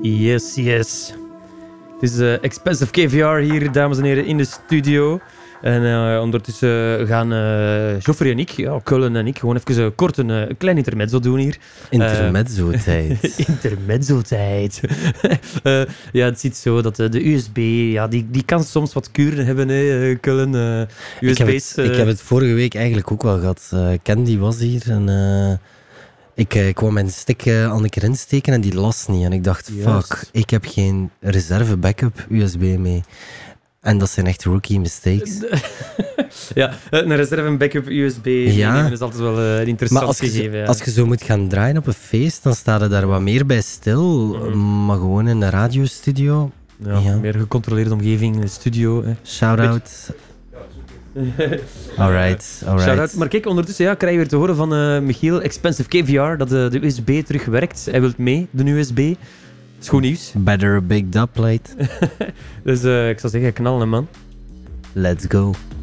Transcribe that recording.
Yes. Het is Expensive KVR hier, dames en heren, in de studio. En ondertussen gaan Geoffrey en ik, Cullen en ik, gewoon even kort een klein intermezzo doen hier. Intermezzo-tijd. Intermezzo-tijd. Ja, het ziet zo dat de USB, die kan soms wat kuren hebben, hè, Cullen. USB's. Ik heb het vorige week eigenlijk ook wel gehad. Candy was hier en ik wou mijn stick al een keer insteken en die las niet. En ik dacht, fuck, ik heb geen reserve backup USB mee. En dat zijn echt rookie mistakes. Ja, een reserve en backup USB is altijd wel een interessant gegeven. Ja. Als je zo moet gaan draaien op een feest, dan staat er daar wat meer bij stil. Maar gewoon in een radiostudio. Ja, meer gecontroleerde omgeving, in de studio. Shout-out. Alright. Shout-out. Maar kijk, ondertussen krijg je weer te horen van Michiel, Expensive KVR, dat de USB terug werkt. Hij wil mee, de USB. Dat is goed nieuws. Better a big dubplate. Dus ik zou zeggen, knallen, man. Let's go.